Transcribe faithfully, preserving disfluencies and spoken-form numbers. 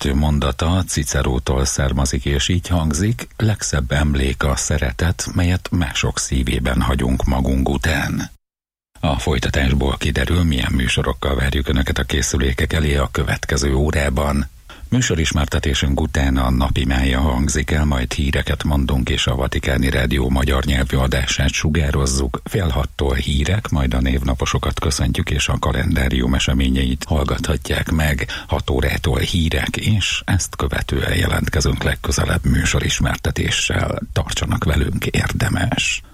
bevezető mondata Cicerótól származik, és így hangzik: legszebb emlék a szeretet, melyet mások szívében hagyunk magunk után. A folytatásból kiderül, milyen műsorokkal várjuk Önöket a készülékek elé a következő órában. Műsorismertetésünk után a napi mája hangzik el, majd híreket mondunk, és a Vatikáni Rádió magyar nyelvű adását sugározzuk. Fél hattól hírek, majd a névnaposokat köszöntjük, és a kalendárium eseményeit hallgathatják meg. Hat órától hírek, és ezt követően jelentkezünk legközelebb műsorismertetéssel. Tartsanak velünk, érdemes!